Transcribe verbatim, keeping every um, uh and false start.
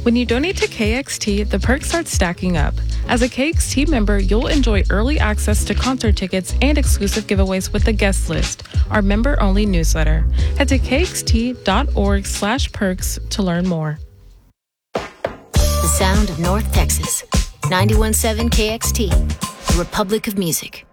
When you donate to K X T, the perks start stacking up. As a K X T member, you'll enjoy early access to concert tickets and exclusive giveaways with the guest list, our member-only newsletter. Head to kxt.org slash perks to learn more. The sound of North Texas. ninety-one point seven K X T, the Republic of Music.